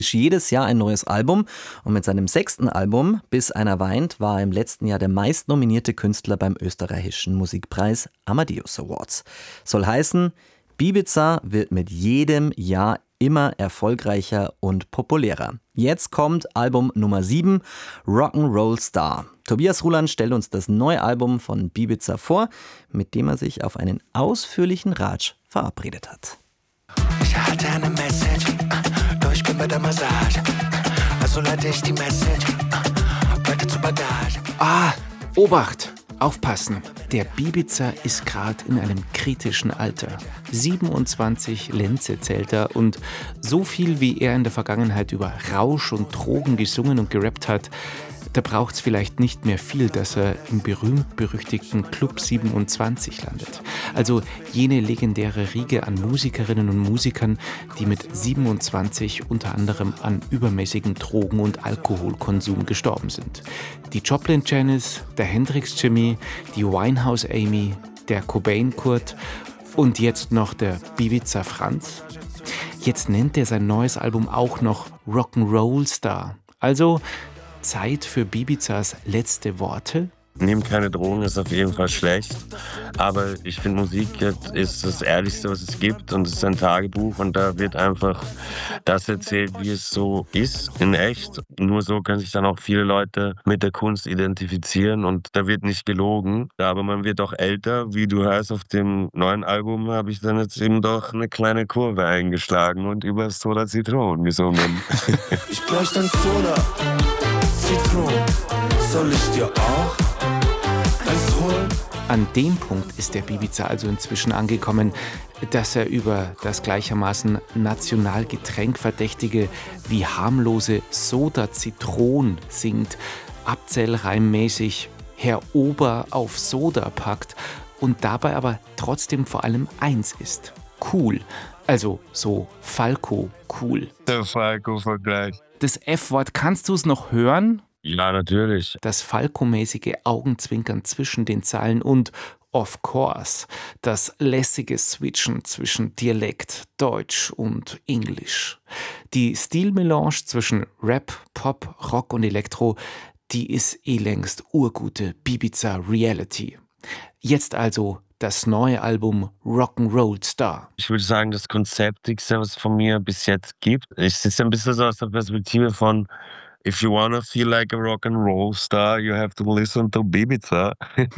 Jedes Jahr ein neues Album und mit seinem 6. Album Bis einer weint war er im letzten Jahr der meistnominierte Künstler beim österreichischen Musikpreis Amadeus Awards. Soll heißen, Bibiza wird mit jedem Jahr immer erfolgreicher und populärer. Jetzt kommt Album Nummer 7, Rock'n'Roll Star. Tobias Ruland stellt uns das neue Album von Bibiza vor, mit dem er sich auf einen ausführlichen Ratsch verabredet hat. Ich hatte eine Message, ich bin bei der Massage, also leite ich die Message, weiter zur Bagage. Obacht! Aufpassen, der Bibiza ist gerade in einem kritischen Alter. 27 Lenze zählt er und so viel, wie er in der Vergangenheit über Rausch und Drogen gesungen und gerappt hat, da braucht es vielleicht nicht mehr viel, dass er im berühmt-berüchtigten Club 27 landet. Also jene legendäre Riege an Musikerinnen und Musikern, die mit 27 unter anderem an übermäßigem Drogen- und Alkoholkonsum gestorben sind. Die Joplin Janice, der Hendrix Jimmy, die Winehouse Amy, der Cobain Kurt und jetzt noch der Bibiza Franz. Jetzt nennt er sein neues Album auch noch Rock'n'Roll Star. Also Zeit für Bibizas letzte Worte? Nimm keine Drogen ist auf jeden Fall schlecht, aber ich finde, Musik ist das Ehrlichste, was es gibt, und es ist ein Tagebuch und da wird einfach das erzählt, wie es so ist, in echt. Nur so können sich dann auch viele Leute mit der Kunst identifizieren und da wird nicht gelogen, aber man wird auch älter. Wie du hörst, auf dem neuen Album habe ich dann jetzt eben doch eine kleine Kurve eingeschlagen und über Soda Zitron gesungen. Ich bräuchte ein Soda Zitron, soll ich dir auch eins holen? An dem Punkt ist der Bibiza also inzwischen angekommen, dass er über das gleichermaßen Nationalgetränk verdächtige wie harmlose Soda Zitron singt, abzählreimmäßig Herr Ober auf Soda packt und dabei aber trotzdem vor allem eins ist: cool. Also so Falco cool. Der Falco-Vergleich. Das F-Wort, kannst du es noch hören? Ja, natürlich. Das Falco-mäßige Augenzwinkern zwischen den Zeilen und, of course, das lässige Switchen zwischen Dialekt, Deutsch und Englisch. Die Stilmelange zwischen Rap, Pop, Rock und Elektro, die ist längst urgute Bibiza Reality. Jetzt also das neue Album Rock'n'Roll Star. Ich würde sagen, das Konzeptigste, was es von mir bis jetzt gibt, ist ein bisschen so aus der Perspektive von If you wanna feel like a rock'n'roll star, you have to listen to Bibiza.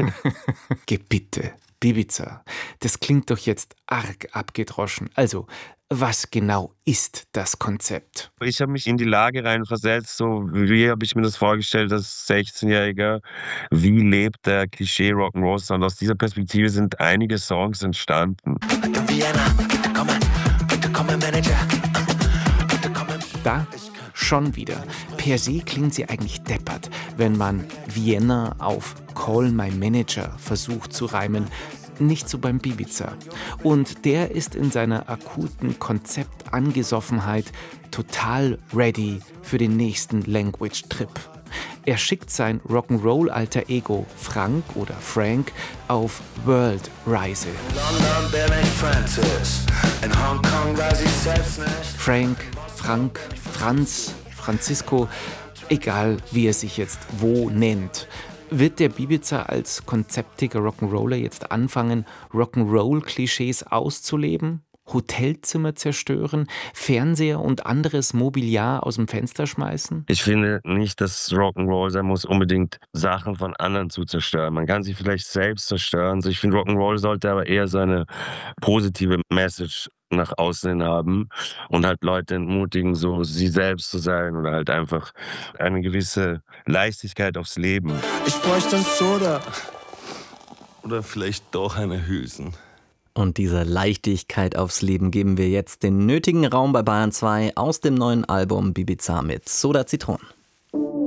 Bitte, Bibiza. Das klingt doch jetzt arg abgedroschen. Also, was genau ist das Konzept? Ich habe mich in die Lage reinversetzt, so wie habe ich mir das vorgestellt als 16-Jähriger, wie lebt der Klischee Rock'n'Roll Star, und aus dieser Perspektive sind einige Songs entstanden. In Vienna, bitte komme Manager. Da schon wieder. Per se klingt sie eigentlich deppert, wenn man Vienna auf Call My Manager versucht zu reimen. Nicht so beim Bibiza. Und der ist in seiner akuten Konzeptangesoffenheit total ready für den nächsten Language-Trip. Er schickt sein Rock'n'Roll-Alter Ego Frank oder Frank auf World-Reise. Frank, Franz, Francisco, egal wie er sich jetzt wo nennt. Wird der Bibiza als konzeptiger Rock'n'Roller jetzt anfangen, Rock'n'Roll-Klischees auszuleben? Hotelzimmer zerstören, Fernseher und anderes Mobiliar aus dem Fenster schmeißen? Ich finde nicht, dass Rock'n'Roll sein muss, unbedingt Sachen von anderen zu zerstören. Man kann sie vielleicht selbst zerstören. Ich finde, Rock'n'Roll sollte aber eher so eine positive Message nach außen haben und halt Leute entmutigen, so sie selbst zu sein oder halt einfach eine gewisse Leichtigkeit aufs Leben. Ich bräuchte ein Soda. Oder vielleicht doch eine Hülsen. Und dieser Leichtigkeit aufs Leben geben wir jetzt den nötigen Raum bei Bayern 2 aus dem neuen Album Bibiza mit Soda Zitron.